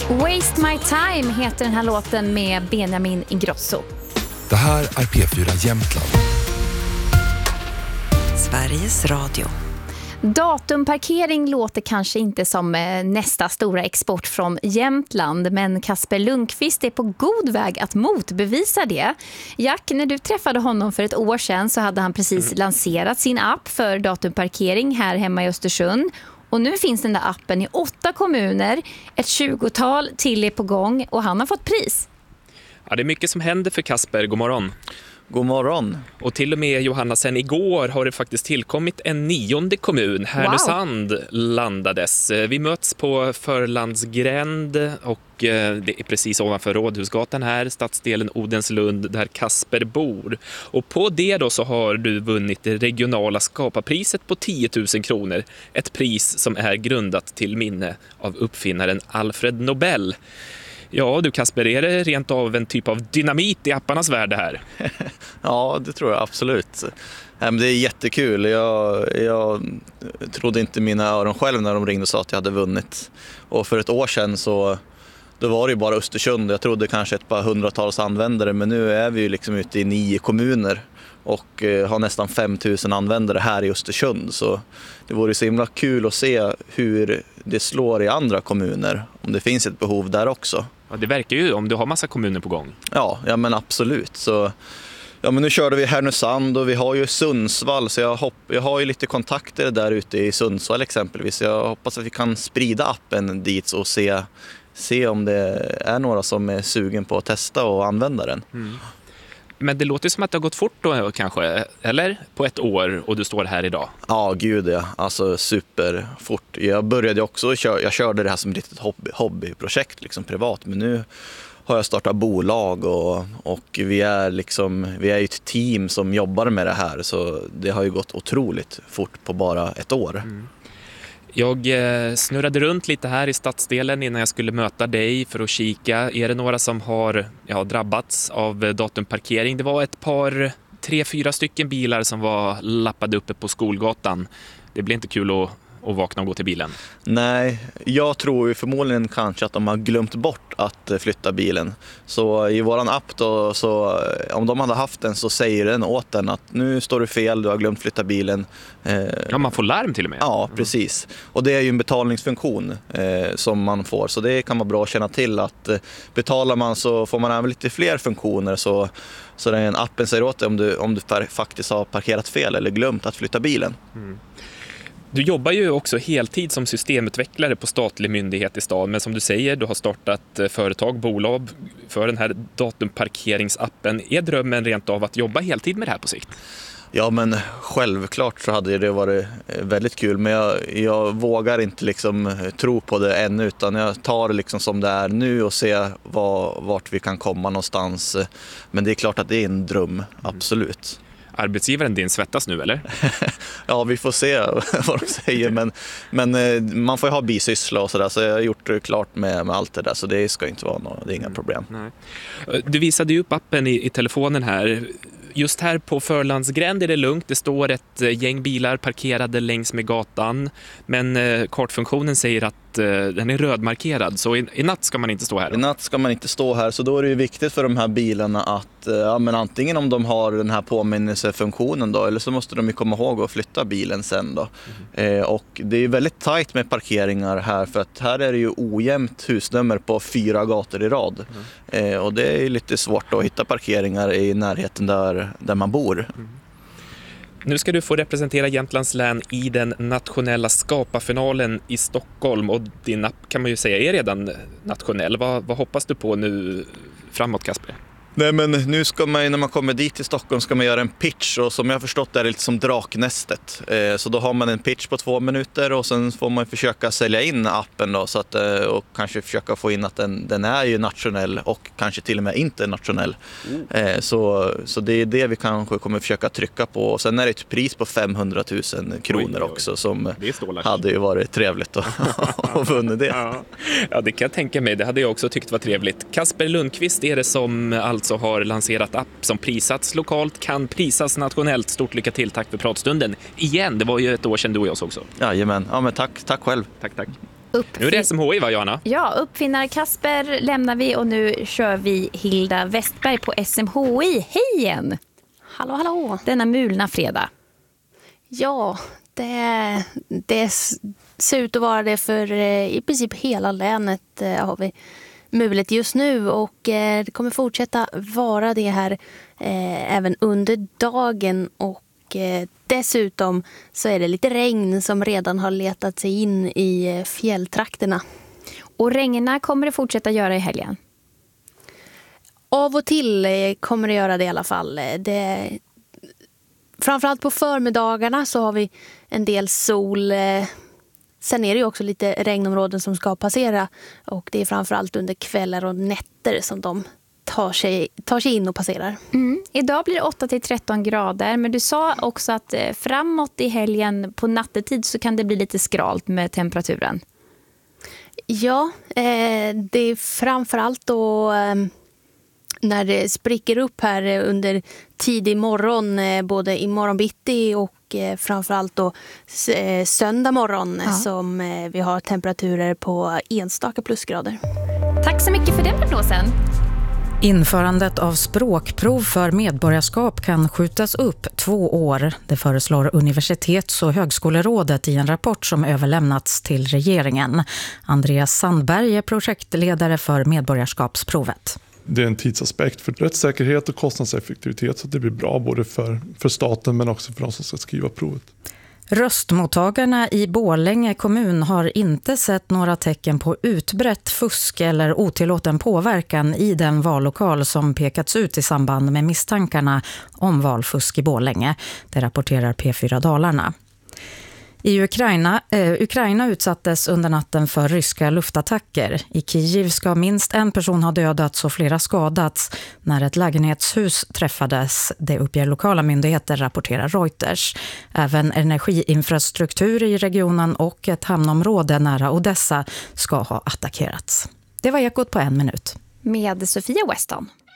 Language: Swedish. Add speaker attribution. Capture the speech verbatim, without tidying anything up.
Speaker 1: Waste My Time heter den här låten med Benjamin Ingrosso.
Speaker 2: Det här är P fyra Jämtland.
Speaker 3: Sveriges Radio.
Speaker 1: Datumparkering låter kanske inte som nästa stora export från Jämtland, men Kasper Lundqvist är på god väg att motbevisa det. Jack, när du träffade honom för ett år sedan så hade han precis mm. lanserat sin app för datumparkering här hemma i Östersund. Och nu finns den där appen i åtta kommuner, ett tjugotal till är på gång och han har fått pris.
Speaker 4: Ja, det är mycket som händer för Kasper. God morgon.
Speaker 5: God morgon.
Speaker 4: Och till och med Johanna, sen igår har det faktiskt tillkommit en nionde kommun. Härnösand wow. landades. Vi möts på Förlandsgränd och det är precis ovanför Rådhusgatan här, stadsdelen Odenslund där Kasper bor. Och på det då så har du vunnit det regionala skaparpriset på tio tusen kronor. Ett pris som är grundat till minne av uppfinnaren Alfred Nobel. Ja, du Kasper, är det rent av en typ av dynamit i apparnas värld det här?
Speaker 5: Ja, det tror jag absolut. Det är jättekul. Jag, jag trodde inte mina öron själv när de ringde och sa att jag hade vunnit. Och för ett år sedan så då var det ju bara Östersund. Jag trodde kanske ett par hundratals användare, men nu är vi ju liksom ute i nio kommuner och har nästan fem tusen användare här i Östersund. Så det vore så himla kul att se hur det slår i andra kommuner, om det finns ett behov där också.
Speaker 4: Ja, det verkar ju om du har massa kommuner på gång.
Speaker 5: Ja, ja men absolut. Så, ja, men nu körde vi Härnösand och vi har ju Sundsvall, så jag, hopp, jag har ju lite kontakter där ute i Sundsvall exempelvis. Jag hoppas att vi kan sprida appen dit och se, se om det är några som är sugen på att testa och använda den. Mm.
Speaker 4: Men det låter som att det har gått fort då kanske, eller? På ett år och du står här idag.
Speaker 5: Ja, gud ja. Alltså superfort. Jag började också, jag körde det här som ett litet hobby, hobbyprojekt liksom privat. Men nu har jag startat bolag och, och vi är liksom, vi är ju ett team som jobbar med det här. Så det har ju gått otroligt fort på bara ett år. Mm.
Speaker 4: Jag snurrade runt lite här i stadsdelen innan jag skulle möta dig för att kika. Är det några som har ja, drabbats av datumparkering? Det var ett par, tre, fyra stycken bilar som var lappade uppe på Skolgatan. Det blir inte kul att, att vakna och gå till bilen.
Speaker 5: Nej, jag tror ju förmodligen kanske att de har glömt bort att flytta bilen. Så i våran app då, så om de hade haft den så säger den åt den att nu står du fel, du har glömt flytta bilen.
Speaker 4: Ja, man får larm till och med.
Speaker 5: Ja, precis. Och det är ju en betalningsfunktion eh, som man får. Så det kan vara bra att känna till att eh, betalar man så får man även lite fler funktioner. Så, så den appen säger åt dig om du, om du faktiskt har parkerat fel eller glömt att flytta bilen. Mm.
Speaker 4: Du jobbar ju också heltid som systemutvecklare på statlig myndighet i stan. Men som du säger, du har startat företag, bolag för den här datumparkeringsappen. Är drömmen rent av att jobba heltid med det här på sikt?
Speaker 5: Ja, men självklart så hade det varit väldigt kul. Men jag, jag vågar inte liksom tro på det ännu, utan jag tar det liksom som det är nu och ser var, vart vi kan komma någonstans. Men det är klart att det är en dröm, absolut.
Speaker 4: Arbetsgivaren din svettas nu, eller?
Speaker 5: Ja, vi får se vad de säger. Men, men man får ju ha bisyssla och sådär. Så jag har gjort det klart med, med allt det där. Så det ska inte vara något, det är inga problem.
Speaker 4: Nej. Du visade ju upp appen i, i telefonen här. Just här på Förlandsgränd är det lugnt. Det står ett gäng bilar parkerade längs med gatan. Men eh, kartfunktionen säger att eh, den är rödmarkerad. Så i, i natt ska man inte stå här. Då.
Speaker 5: I natt ska man inte stå här. Så då är det ju viktigt för de här bilarna att eh, ja, men antingen om de har den här påminnelsefunktionen då, eller så måste de ju komma ihåg att flytta bilen sen då. Mm. Eh, och det är väldigt tajt med parkeringar här, för att här är det ju ojämnt husnummer på fyra gator i rad. Mm. Eh, och det är ju lite svårt att hitta parkeringar i närheten där där man bor. Mm.
Speaker 4: Nu ska du få representera Jämtlands län i den nationella skaparfinalen i Stockholm, och din app kan man ju säga är redan nationell. Vad, vad hoppas du på nu framåt, Kasper?
Speaker 5: Nej, men nu ska man, när man kommer dit till Stockholm ska man göra en pitch, och som jag har förstått är det lite som Draknästet. Eh, så då har man en pitch på två minuter och sen får man försöka sälja in appen då, så att, eh, och kanske försöka få in att den, den är ju nationell och kanske till och med internationell. Mm. Eh, så, så det är det vi kanske kommer försöka trycka på. Och sen är det ett pris på femhundratusen kronor oj, oj, oj. också, som hade ju varit trevligt att ha vunnit det.
Speaker 4: Ja. Ja, det kan jag tänka mig. Det hade jag också tyckt var trevligt. Kasper Lundqvist är det som alltså har lanserat app som prisats lokalt, kan prisas nationellt. Stort lycka till, tack för pratstunden. Igen, det var ju ett år sedan du och jag också.
Speaker 5: Jajamän, ja men tack, tack själv.
Speaker 4: Tack, tack.
Speaker 1: Uppfin-
Speaker 4: Nu är det S M H I, va, Johanna?
Speaker 1: Ja, uppfinnar Kasper lämnar vi och nu kör vi Hilda Westberg på S M H I. Hej igen!
Speaker 3: Hallå, hallå!
Speaker 1: Denna mulna fredag.
Speaker 3: Ja, det, det ser ut att vara det för eh, i princip hela länet eh, har vi mulet just nu och eh, det kommer fortsätta vara det här eh, även under dagen och eh, dessutom så är det lite regn som redan har letat sig in i eh, fjälltrakterna.
Speaker 1: Och regna kommer det fortsätta göra i helgen?
Speaker 3: Av och till eh, kommer det göra det i alla fall. Det, framförallt på förmiddagarna så har vi en del sol. Eh, sen är det ju också lite regnområden som ska passera och det är framförallt under kvällar och nätter som de tar sig, tar sig in och passerar.
Speaker 1: Mm. Idag blir det åtta till tretton grader, men du sa också att eh, framåt i helgen på nattetid så kan det bli lite skralt med temperaturen.
Speaker 3: Ja, eh, det är framförallt då eh, när det spricker upp här under tidig morgon, eh, både i morgonbitti och eh, framförallt då eh, söndag morgon
Speaker 1: Ja.
Speaker 3: som eh, vi har temperaturer på enstaka plusgrader.
Speaker 1: Tack så mycket för den prognosen.
Speaker 6: Införandet av språkprov för medborgarskap kan skjutas upp två år. Det föreslår Universitets- och högskolerådet i en rapport som överlämnats till regeringen. Andreas Sandberg är projektledare för medborgarskapsprovet.
Speaker 7: Det är en tidsaspekt för rättssäkerhet och kostnadseffektivitet så att det blir bra både för, för staten men också för de som ska skriva provet.
Speaker 6: Röstmottagarna i Borlänge kommun har inte sett några tecken på utbrett fusk eller otillåten påverkan i den vallokal som pekats ut i samband med misstankarna om valfusk i Borlänge. Det rapporterar P fyra Dalarna. I Ukraina, eh, Ukraina utsattes under natten för ryska luftattacker. I Kiev ska minst en person ha dödats och flera skadats när ett lägenhetshus träffades. Det uppger lokala myndigheter, rapporterar Reuters. Även energiinfrastruktur i regionen och ett hamnområde nära Odessa ska ha attackerats. Det var Ekot på en minut.
Speaker 1: Med Sofia Weston.